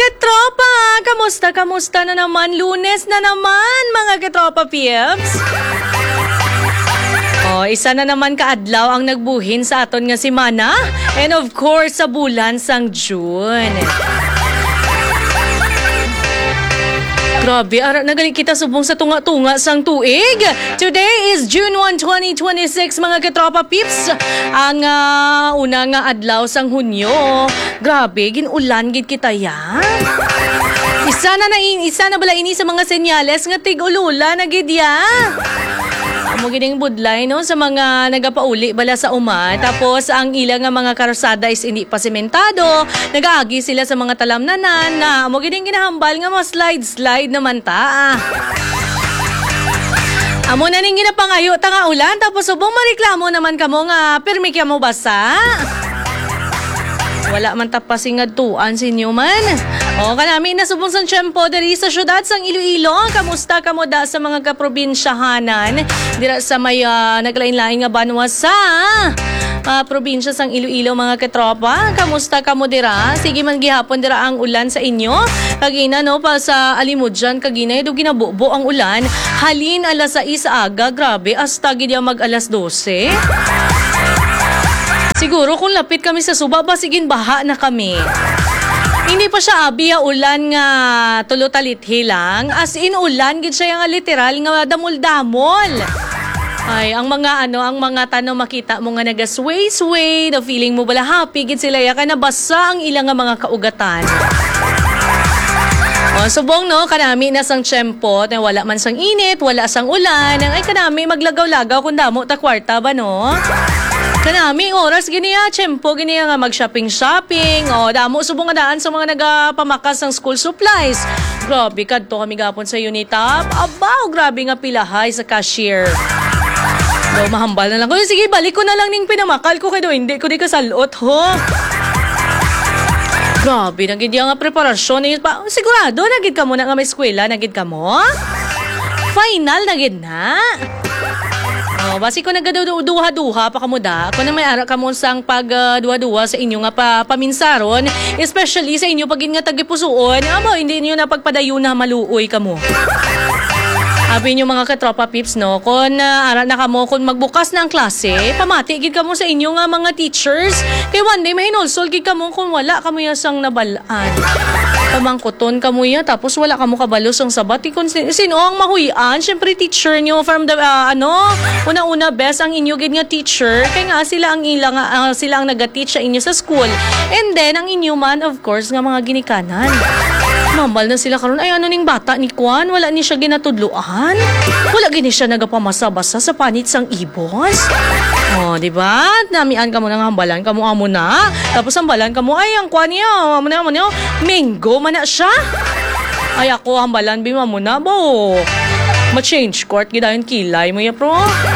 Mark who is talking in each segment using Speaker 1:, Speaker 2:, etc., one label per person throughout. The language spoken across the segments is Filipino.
Speaker 1: Ketropa! Kamusta na naman? Lunes na naman, mga Ketropa Pips! Isa na naman kaadlaw ang nagbuhin sa aton nga si Mana. And of course, sa bulan sang June. Grabe, ara na galing kita subong sa tunga-tunga sang tuig. Today is June 1, 2026, mga Ketropa Pips. Ang una nga adlaw sang Hunyo. Grabe, ginulan gid kita ya. Isa na bala ini sa mga senyales nga tig-ulula na gid ya. Amo gining budlay no sa mga nagapauli bala sa uma. Tapos ang ilang nga mga karosada is hindi pa sementado. Nagaagi sila sa mga talamnanan na amo gining ginahambal nga mga slide naman ta. Amo na ning ginapangayo ta nga ulan tapos subong mareklamo naman kamo nga permi kya mo basa. Wala man tapasing adtuan sinyo man. Kanami nasubong sang tiyempo diri sa syudad sang Iloilo. Kamusta kamo da sa mga kaprobinsyahanan? Dira sa may naglain-lain nga banwa sa probinsya sang Iloilo, mga Ketropa. Kamusta kamo dira? Sige man gihapon dira ang ulan sa inyo. Kagina no pa sa Alimudjan kagina do ginabubo ang ulan. Halin alas 6 aga, grabe hasta gid mag alas 12. Siguro kung lapit kami sa Suba, basigin baha na kami. Hindi pa siya abiya ulan nga tulutalithi lang. As in ulan, gid siya nga literal nga damol-damol. Ay, ang mga tanong makita mo nga naga-sway, the feeling mo bala happy, gid sila ya ka nabasa ang ilang nga mga kaugatan. Subong no, kanami na sang tiyempo, na wala man sang init, wala sang ulan, ay kanami maglagaw-lagaw kung damo ta kwarta ba no? Kanami oras giniya, tiyempo giniya nga mag-shopping. Damo subong nga daan sa mga nagapamakas ng school supplies. Grabe kadto kami gapon sa Unitap. Abaw, grabe nga pilahay sa cashier. Mahambal na lang ko. Sige, balik ko na lang ning pinamakal ko kay do hindi ko di kasalot ho. Grabe, nagid nga preparasyon. Sigurado, nagid ka mo na nga may eskwela, nagid ka mo? Final, nagid na? Basi ko nagaduha-duha pa kamo da. Kung na may ara kamo sang pagduha-duha sa inyo nga paminsaron, especially sa inyo pagin nga tagipusuon, hindi niyo na pagpadayon na maluoy kamo. Abi niyo mga Ketropa Pips no, kung ara na kamo kung magbukas na ang klase, pamati gid kamo sa inyo nga mga teachers. Kay one day may hinulsol gid kamo kung wala kamo sang nabalaan. Pamangkuton kamo ya tapos wala kamo kabalo sang sabat. Kung sino ang mahuyan, syempre teacher niyo from the una-una best ang inyo gid nga teacher. Kay nga sila ang naga-teach sa inyo sa school. And then ang inyo man of course nga mga ginikanan. Mambal na sila karon ay ning bata ni Kwan, wala ni siya ginatudloan. Wala gini siya nagapamasa-basa sa panit sang ibos. Di ba? Namian ka mo nang hambalan ka mo amo na. Tapos hambalan ka mo ay ang Kwan niya, amo na Mingo man na siya. Ay ako hambalan bima mo na bo. Ma-change court gidayon kilay mo ya pro.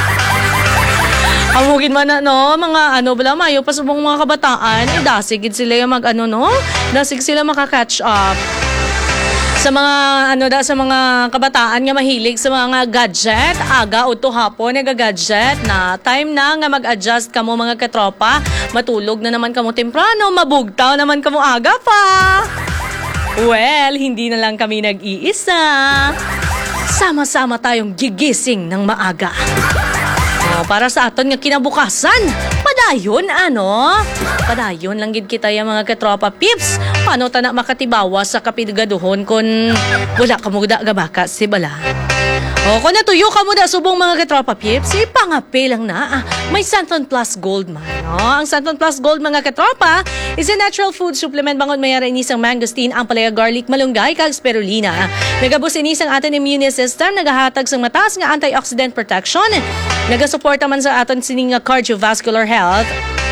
Speaker 1: Amugin man na no, mga bala mayo pa subong mga kabataan, dasig gid sila dasig sila maka-catch up. Sa mga sa mga kabataan nga mahilig sa mga gadget, aga o hapon nagagadget na time na nga mag-adjust kamo mga Ketropa. Matulog na naman kamo temprano, mabugtaw naman kamo aga pa. Well, hindi na lang kami nag-iisa. Sama-sama tayong gigising ng maaga. Para sa aton nga kinabukasan, padayon Padayon lang gid kita ya mga Ketropa Pips. Paano ta na makatibawa sa kapigaduhon kun wala ka mo gabaka si bala. Kung natuyo ka mo da subong mga Ketropa Pips, ipangapi lang na. May Santon Plus Gold man. Ang Santon Plus Gold mga Ketropa is a natural food supplement bangon mayara inisang mangosteen, ampalaya, garlic, malunggay, kag spirulina. Nagabus inisang aton immune system, nagahatag sang mataas nga antioxidant protection. Nagasuporta man sa aton sining cardiovascular health.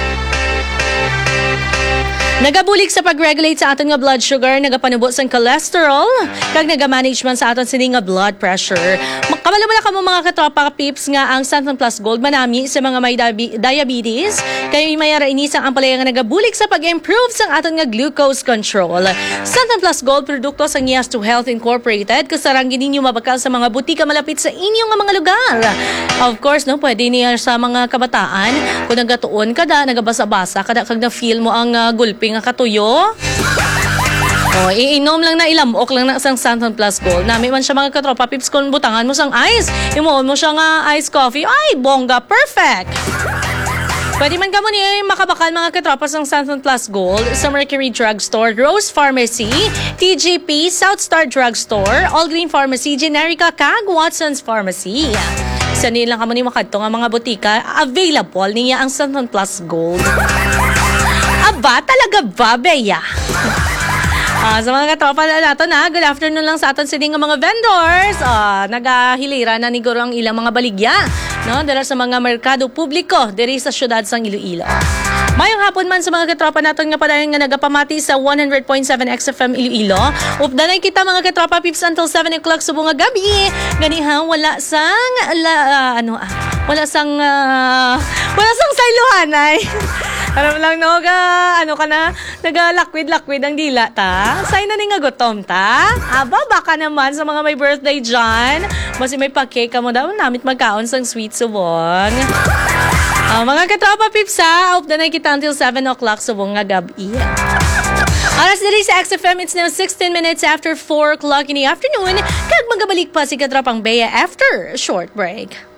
Speaker 1: Nagabulik sa pag-regulate sa aton nga blood sugar, nagapanubot sa cholesterol, kag nagamanage man sa aton sining nga blood pressure. Kabalo mo na kamo mga Ketropa Pips nga ang Santon Plus Gold manami sa mga may diabetes, kay mayara inisang ampalaya nga nagabulik sa pag-improve sa aton nga glucose control. Santon Plus Gold produkto sa Yes to Health Incorporated, kasarang gininyo mabakal sa mga butika malapit sa inyong nga mga lugar. Of course, pwede niya sa mga kabataan, kung nagatuon kada, nagabasa-basa kada kag na-feel mo ang gulping nga katuyo. O, iinom lang na ilamok lang na isang Santon Plus Gold. Nami man siya mga katropa pips kung butangan mo sang ice. Imuon mo siya nga ice coffee. Ay, bongga, perfect! Pwede man ka mo ni makabakal mga katropa ng Santon Plus Gold sa Mercury Drugstore, Rose Pharmacy, TGP, South Star Drugstore, All Green Pharmacy, Generica, Kag, Watson's Pharmacy. Sa nilang ka mo ni makadto nga mga butika, available niya ang Santon Plus Gold. Aba, talaga ba, Beya? Sa mga katropa na nato na, good afternoon lang sa aton sining mga vendors. Nagahilira na ni Guro ang ilang mga baligya. No, dala sa mga merkado publiko diri sa syudad sang Iloilo. Mayong hapon man sa mga katropa naton nga padayon nga nagapamati sa 100.7 XFM Iloilo. Updanay kita mga katropa pips until 7 o'clock sa bunga gabi. Ganiha wala sang wala sang sayluhanay. Alam lang no, nagalakwid-lakwid ang dila ta. Say na ni nga gutom ta. Aba, baka naman sa mga may birthday dyan. Basi may pa-cake ka mo daw, namit magkaon sang sweet subong. Mga katropa pipsa, up na kita until 7 o'clock subong nga gabi. Alas diri sa XFM, it's now 16 minutes after 4 o'clock in the afternoon. Kag magabalik pa si Katropang Bea after a short break.